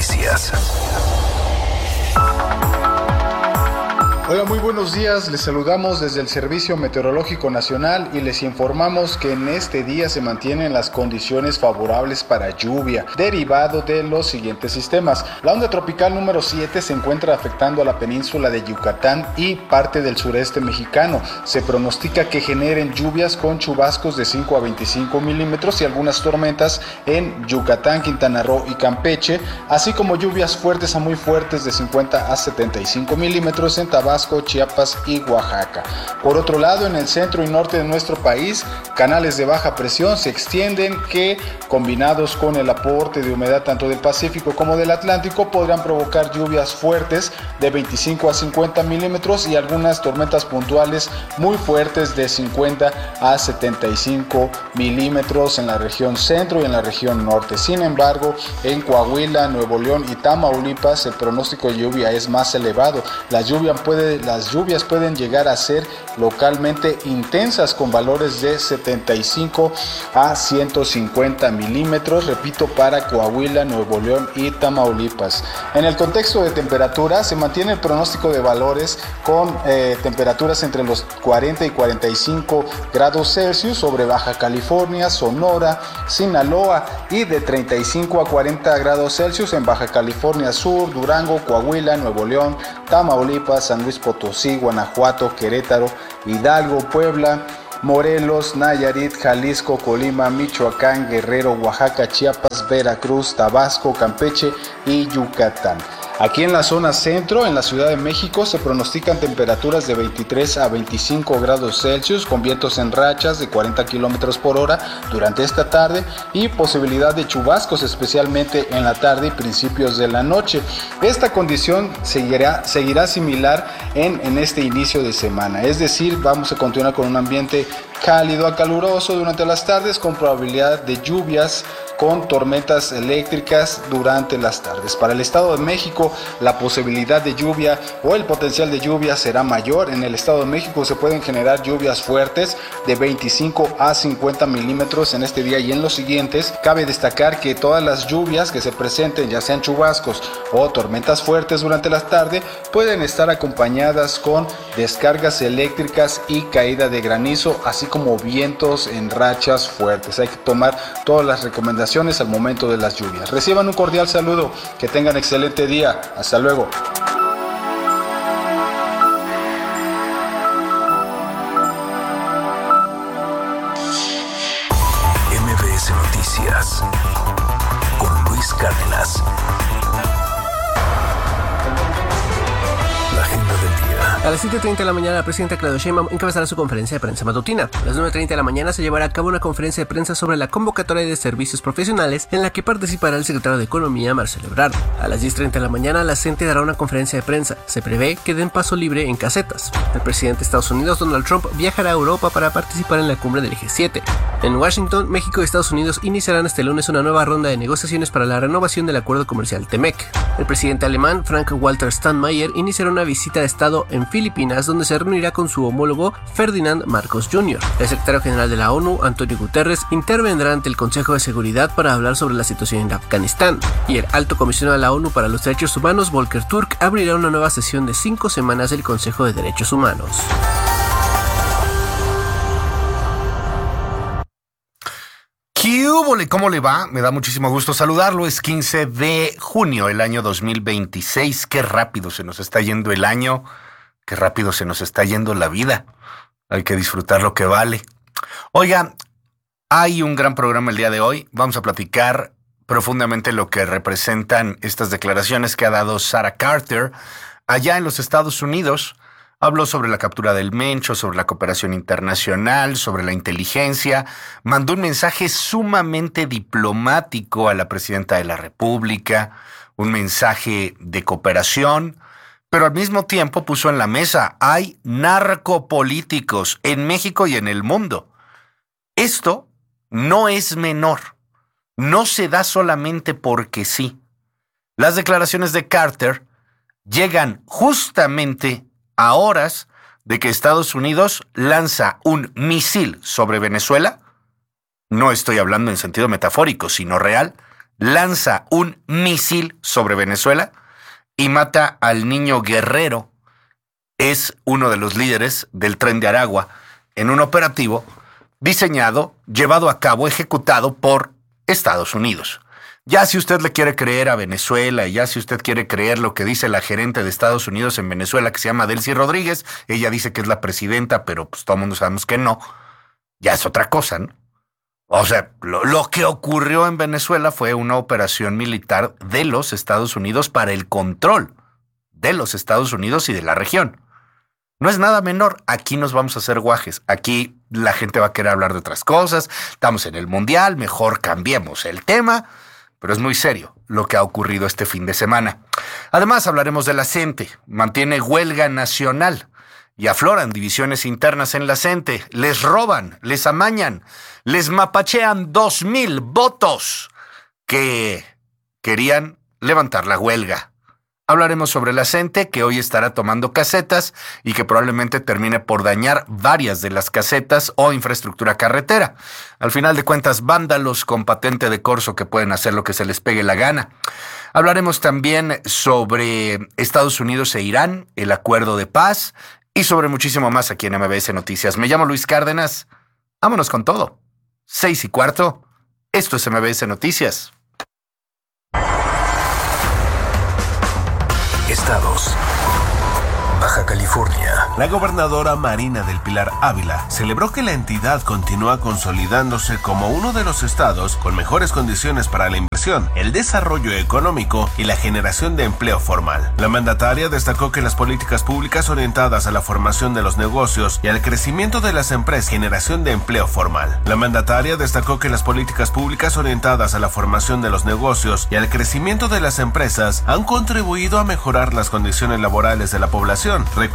Noticias. Hola, muy buenos días. Les saludamos desde el Servicio Meteorológico Nacional y les informamos que en este día se mantienen las condiciones favorables para lluvia, derivado de los siguientes sistemas. La onda tropical número 7 se encuentra afectando a la península de Yucatán y parte del sureste mexicano. Se pronostica que generen lluvias con chubascos de 5 a 25 milímetros y algunas tormentas en Yucatán, Quintana Roo y Campeche, así como lluvias fuertes a muy fuertes de 50 a 75 milímetros en Tabasco, Chiapas y Oaxaca. Por otro lado, en el centro y norte de nuestro país, canales de baja presión se extienden que, combinados con el aporte de humedad tanto del Pacífico como del Atlántico, podrán provocar lluvias fuertes de 25 a 50 milímetros y algunas tormentas puntuales muy fuertes de 50 a 75 milímetros en la región centro y en la región norte. Sin embargo, en Coahuila, Nuevo León y Tamaulipas, el pronóstico de lluvia es más elevado. Las lluvias pueden llegar a ser localmente intensas con valores de 75 a 150 milímetros, repito, para Coahuila, Nuevo León y Tamaulipas. En el contexto de temperatura, se mantiene el pronóstico de valores con temperaturas entre los 40 y 45 grados Celsius sobre Baja California, Sonora, Sinaloa y de 35 a 40 grados Celsius en Baja California Sur, Durango, Coahuila, Nuevo León, Tamaulipas, San Luis Potosí, Guanajuato, Querétaro, Hidalgo, Puebla, Morelos, Nayarit, Jalisco, Colima, Michoacán, Guerrero, Oaxaca, Chiapas, Veracruz, Tabasco, Campeche y Yucatán. Aquí en la zona centro, en la Ciudad de México, se pronostican temperaturas de 23 a 25 grados Celsius con vientos en rachas de 40 kilómetros por hora durante esta tarde y posibilidad de chubascos, especialmente en la tarde y principios de la noche. Esta condición seguirá similar en este inicio de semana, es decir, vamos a continuar con un ambiente cálido a caluroso durante las tardes con probabilidad de lluvias con tormentas eléctricas durante las tardes. Para el Estado de México, la posibilidad de lluvia o el potencial de lluvia será mayor. En el Estado de México se pueden generar lluvias fuertes de 25 a 50 milímetros en este día y en los siguientes. Cabe destacar que todas las lluvias que se presenten, ya sean chubascos o tormentas fuertes durante la tarde, pueden estar acompañadas con descargas eléctricas y caída de granizo, así como vientos en rachas fuertes. Hay que tomar todas las recomendaciones al momento de las lluvias. Reciban un cordial saludo, que tengan excelente día. Hasta luego. MBS Noticias con Luis Cárdenas. La agenda del día. A las 7:30 de la mañana, la presidenta Claudia Sheinbaum encabezará su conferencia de prensa matutina. A las 9:30 de la mañana se llevará a cabo una conferencia de prensa sobre la convocatoria de servicios profesionales en la que participará el secretario de Economía, Marcelo Ebrard. A las 10:30 de la mañana, la CENTE dará una conferencia de prensa. Se prevé que den paso libre en casetas. El presidente de Estados Unidos, Donald Trump, viajará a Europa para participar en la cumbre del G7. En Washington, México y Estados Unidos iniciarán este lunes una nueva ronda de negociaciones para la renovación del acuerdo comercial TEMEC. El presidente alemán, Frank-Walter Steinmeier, iniciará una visita de Estado en Filipinas, donde se reunirá con su homólogo Ferdinand Marcos Jr. El secretario general de la ONU, Antonio Guterres, intervendrá ante el Consejo de Seguridad para hablar sobre la situación en Afganistán. Y el alto comisionado de la ONU para los Derechos Humanos, Volker Turk, abrirá una nueva sesión de 5 semanas del Consejo de Derechos Humanos. ¿Qué húbole? ¿Cómo le va? Me da muchísimo gusto saludarlo. Es 15 de junio, el año 2026. Qué rápido se nos está yendo el año. Qué rápido se nos está yendo la vida. Hay que disfrutar lo que vale. Oiga, hay un gran programa el día de hoy. Vamos a platicar profundamente lo que representan estas declaraciones que ha dado Sarah Carter allá en los Estados Unidos. Habló sobre la captura del Mencho, sobre la cooperación internacional, sobre la inteligencia. Mandó un mensaje sumamente diplomático a la presidenta de la República, un mensaje de cooperación, pero al mismo tiempo puso en la mesa, hay narcopolíticos en México y en el mundo. Esto no es menor, no se da solamente porque sí. Las declaraciones de Carter llegan justamente a horas de que Estados Unidos lanza un misil sobre Venezuela. No estoy hablando en sentido metafórico, sino real. lanza un misil sobre Venezuela y mata al niño Guerrero. Es uno de los líderes del Tren de Aragua en un operativo diseñado, llevado a cabo, ejecutado por Estados Unidos. Ya si usted le quiere creer a Venezuela y ya si usted quiere creer lo que dice la gerente de Estados Unidos en Venezuela, que se llama Delcy Rodríguez, ella dice que es la presidenta, pero pues todo el mundo sabemos que no, ya es otra cosa, ¿no? O sea, lo que ocurrió en Venezuela fue una operación militar de los Estados Unidos para el control de los Estados Unidos y de la región. No es nada menor. Aquí nos vamos a hacer guajes. Aquí la gente va a querer hablar de otras cosas. Estamos en el Mundial, mejor cambiemos el tema. Pero es muy serio lo que ha ocurrido este fin de semana. Además, hablaremos de la CENTE. Mantiene huelga nacional y afloran divisiones internas en la CENTE. Les roban, les amañan, les mapachean 2,000 votos que querían levantar la huelga. Hablaremos sobre la CENTE, que hoy estará tomando casetas y que probablemente termine por dañar varias de las casetas o infraestructura carretera. Al final de cuentas, vándalos con patente de corso que pueden hacer lo que se les pegue la gana. Hablaremos también sobre Estados Unidos e Irán, el acuerdo de paz y sobre muchísimo más aquí en MBS Noticias. Me llamo Luis Cárdenas. Vámonos con todo. 6:15. Esto es MBS Noticias. Estados. Baja California. La gobernadora Marina del Pilar Ávila celebró que la entidad continúa consolidándose como uno de los estados con mejores condiciones para la inversión, el desarrollo económico y la generación de empleo formal. La mandataria destacó que las políticas públicas orientadas a la formación de los negocios y al crecimiento de las empresas, generación de empleo formal. La mandataria destacó que las políticas públicas orientadas a la formación de los negocios y al crecimiento de las empresas han contribuido a mejorar las condiciones laborales de la población.